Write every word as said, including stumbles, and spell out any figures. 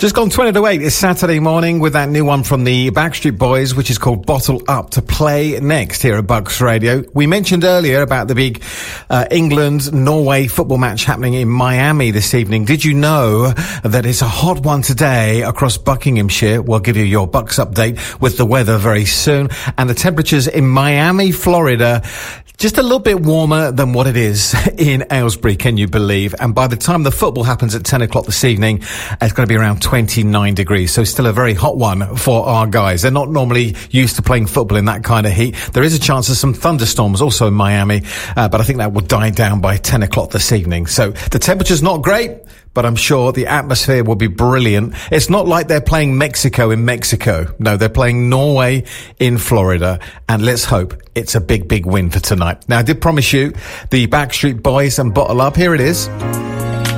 Just gone twenty to eight. It's Saturday morning with that new one from the Backstreet Boys, which is called Bottle Up, to play next here at Bucks Radio. We mentioned earlier about the big uh, England-Norway football match happening in Miami this evening. Did you know that it's a hot one today across Buckinghamshire? We'll give you your Bucks update with the weather very soon. And the temperatures in Miami, Florida, just a little bit warmer than what it is in Aylesbury, can you believe? And by the time the football happens at ten o'clock this evening, it's going to be around twenty-nine degrees. So still a very hot one for our guys. They're not normally used to playing football in that kind of heat. There is a chance of some thunderstorms also in Miami, uh, but I think that will die down by ten o'clock this evening. So the temperature's not great, but I'm sure the atmosphere will be brilliant. It's not like they're playing Mexico in Mexico. No, they're playing Norway in Florida. And let's hope it's a big, big win for tonight. Now, I did promise you the Backstreet Boys and Bottle Up. Here it is.